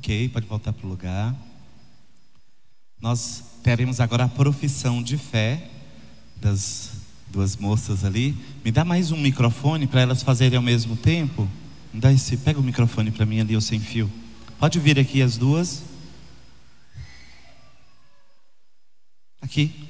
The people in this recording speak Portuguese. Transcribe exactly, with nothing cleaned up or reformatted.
Ok, pode voltar para o lugar. Nós teremos agora a profissão de fé das duas moças ali. Me dá mais um microfone para elas fazerem ao mesmo tempo. Me dá esse, pega o microfone para mim ali, o sem fio. Pode vir aqui as duas. Aqui.